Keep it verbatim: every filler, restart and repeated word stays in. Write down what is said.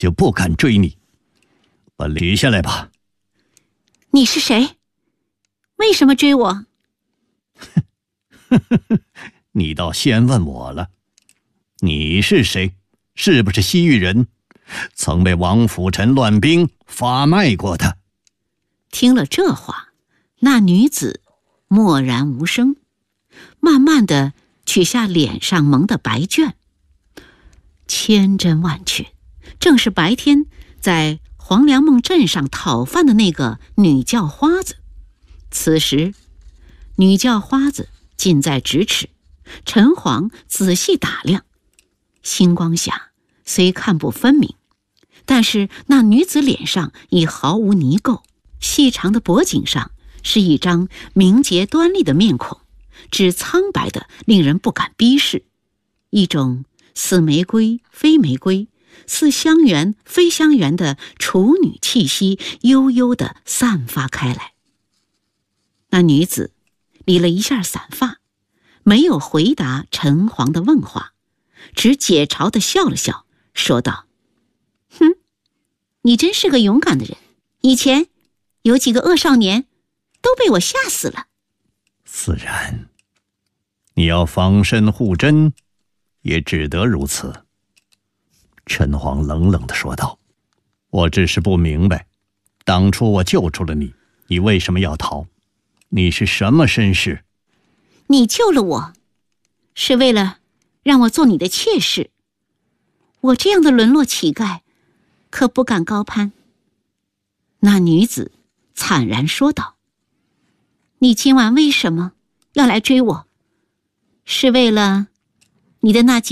就不敢追你。把离下来吧。 你是谁？为什么追我？ 你倒先问我了，你是谁？是不是西域人？曾被王辅臣乱兵发卖过的。 听了这话，那女子默然无声，慢慢地取下脸上蒙的白绢。千真万确，正是白天在黄粱梦镇上讨饭的那个女叫花子。此时女叫花子近在咫尺，陈黄仔细打量，星光下虽看不分明，但是那女子脸上已毫无泥垢，细长的脖颈上是一张明洁端丽的面孔，只苍白的令人不敢逼视，一种似玫瑰非玫瑰，似香橼非香橼的处女气息悠悠地散发开来。那女子理了一下散发，没有回答陈黄的问话，只解嘲地笑了笑，说道：哼，你真是个勇敢的人，以前有几个恶少年都被我吓死了。 自然，你要防身护真，也只得如此。陈黄冷冷地说道：我只是不明白，当初我救出了你，你为什么要逃？你是什么身世？ 你救了我，是为了让我做你的妾室。我这样的沦落乞丐，可不敢高攀。那女子惨然说道：你今晚为什么要来追我？是为了你的那几